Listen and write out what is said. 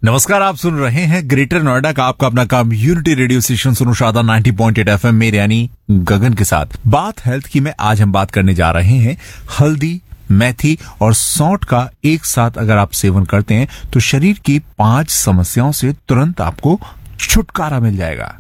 नमस्कार, आप सुन रहे हैं ग्रेटर नोएडा का आपका अपना कम्युनिटी रेडियो स्टेशन सुनुशादा 90.8 एफएम मेरे यानी गगन के साथ। बात हेल्थ की में आज हम बात करने जा रहे हैं हल्दी, मेथी और सौंठ का एक साथ अगर आप सेवन करते हैं तो शरीर की 5 समस्याओं से तुरंत आपको छुटकारा मिल जाएगा।